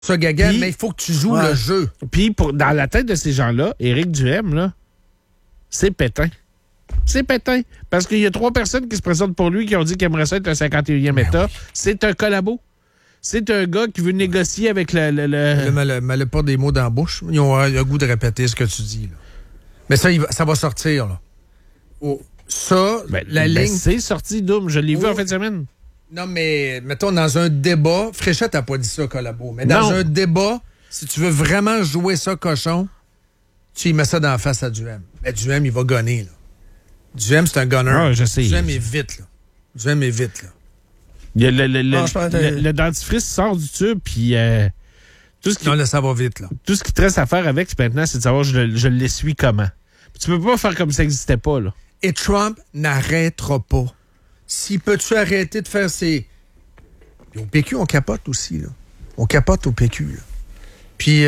Ça, Gaga, mais il faut que tu joues le jeu. Puis, dans la tête de ces gens-là, Éric Duhaime, là, c'est Pétain. C'est Pétain. Parce qu'il y a 3 personnes qui se présentent pour lui qui ont dit qu'ils aimeraient ça être un 51e État. Oui. C'est un collabo. C'est un gars qui veut négocier avec le pas des mots dans la bouche. Ils ont le goût de répéter ce que tu dis. Là. Mais ça va sortir. Là. La ligne... C'est sorti, Doom. Je l'ai vu en fin de semaine. Non, mais mettons, dans un débat... Fréchette n'a pas dit ça, collabo. Mais dans un débat, si tu veux vraiment jouer ça, cochon, tu y mets ça dans la face à Duhaime. Mais Duhaime, il va gonner, là. Duhaime, c'est un gunner. Ah, je sais. Duhaime est vite, là. Duhaime est vite, là. Il y a le dentifrice sort du tube, puis tout ce qui... Non, là, ça va vite, là. Tout ce qui te reste à faire avec, maintenant, c'est de savoir je l'essuie comment. Puis tu peux pas faire comme ça n'existait pas, là. Et Trump n'arrêtera pas. S'il peut-tu arrêter de faire ses... Puis au PQ, on capote aussi, là. On capote au PQ, là. Puis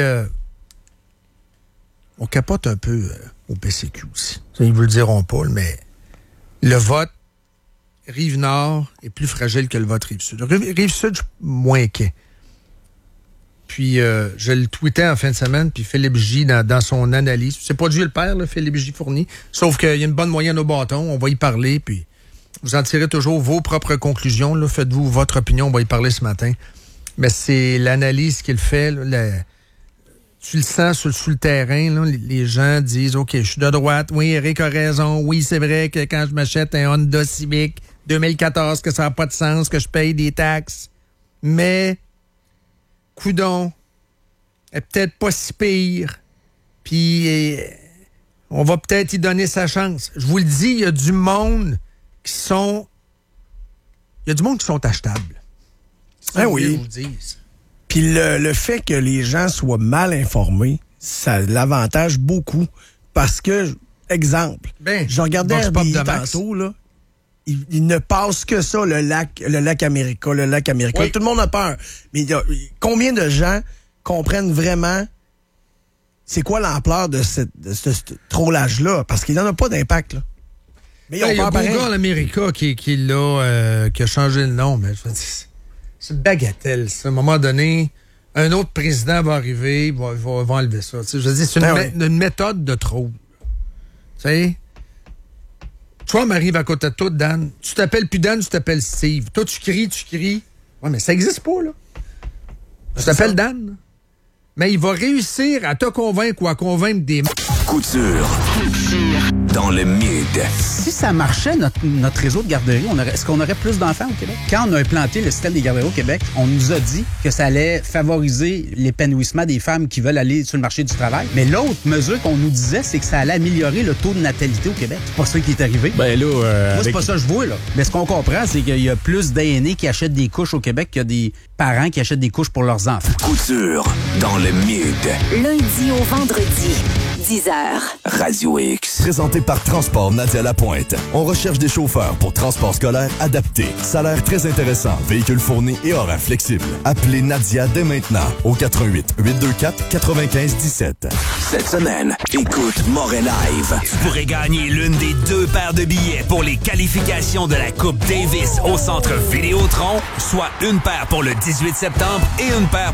on capote un peu au PCQ aussi. Ça, ils ne le diront pas, mais le vote Rive-Nord est plus fragile que le vote Rive-Sud. Rive-Sud, je suis moins inquiet. Puis, je le tweetais en fin de semaine, puis Philippe J, dans son analyse, c'est pas Dieu le père, là, Philippe J fourni, sauf qu'il y a une bonne moyenne au bâton, on va y parler, puis vous en tirez toujours vos propres conclusions, là, faites-vous votre opinion, on va y parler ce matin. Mais c'est l'analyse qu'il fait, là, tu le sens sur le terrain, là, les gens disent « OK, je suis de droite, oui, Éric a raison, oui, c'est vrai que quand je m'achète un Honda Civic 2014, que ça n'a pas de sens, que je paye des taxes, mais, coudon, elle est peut-être pas si pire, puis on va peut-être y donner sa chance. » Je vous le dis, il y a du monde qui sont... Il y a du monde qui sont achetables. Ah oui. Puis le fait que les gens soient mal informés, ça l'avantage beaucoup. Parce que, exemple, je regardais RBI tantôt, là, il ne passe que ça, le lac America. Oui. Tout le monde a peur. Mais combien de gens comprennent vraiment c'est quoi l'ampleur de ce trollage-là? Parce qu'il n'en a pas d'impact, là. Mais il y a un gars en Amérique qui a changé le nom, mais je veux dire, c'est une bagatelle, ça. À un moment donné, un autre président va arriver, il va enlever ça. Je veux dire, c'est une méthode de trop. Tu sais? Trump arrive à côté de toi, Dan. Tu t'appelles plus Dan, tu t'appelles Steve. Toi, tu cries. Ouais, mais ça n'existe pas, là. Tu t'appelles Dan. Mais il va réussir à te convaincre ou à convaincre des... Couture. Dans le mid. Si ça marchait, notre réseau de garderies, est-ce qu'on aurait plus d'enfants au Québec? Quand on a implanté le système des garderies au Québec, on nous a dit que ça allait favoriser l'épanouissement des femmes qui veulent aller sur le marché du travail. Mais l'autre mesure qu'on nous disait, c'est que ça allait améliorer le taux de natalité au Québec. C'est pas ça qui est arrivé. Ben là, moi, c'est pas ça que je vois, là. Mais ce qu'on comprend, c'est qu'il y a plus d'aînés qui achètent des couches au Québec qu'il y a des parents qui achètent des couches pour leurs enfants. Couture dans le mid. Lundi au vendredi, 10h. Radio X. Présenté par Transport Nadia Lapointe. On recherche des chauffeurs pour transport scolaire adapté. Salaire très intéressant, véhicule fourni et horaire flexible. Appelez Nadia dès maintenant au 88 824 95 17. Cette semaine, écoute Moret Live. Tu pourrais gagner l'une des 2 paires de billets pour les qualifications de la Coupe Davis au Centre Vidéotron, soit une paire pour le 18 septembre et une paire